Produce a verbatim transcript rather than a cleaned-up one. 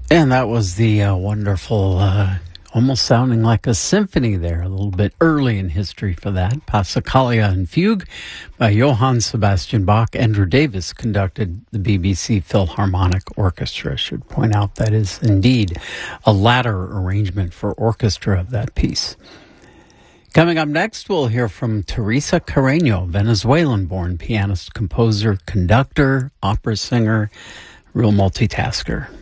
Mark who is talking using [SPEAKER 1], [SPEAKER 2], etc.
[SPEAKER 1] And that was the uh, wonderful, uh, almost sounding like a symphony there, a little bit early in history for that. Passacaglia and Fugue by Johann Sebastian Bach. Andrew Davis conducted the B B C Philharmonic Orchestra. I should point out that is indeed a latter arrangement for orchestra of that piece. Coming up next, we'll hear from Teresa Carreño, Venezuelan-born pianist, composer, conductor, opera singer, real multitasker.